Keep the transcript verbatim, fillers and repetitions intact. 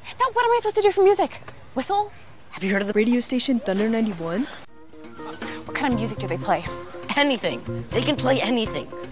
Now what am I supposed to do for music? Whistle? Have you heard of the radio station Thunder ninety-one? What kind of music do they play? Anything. They can play anything.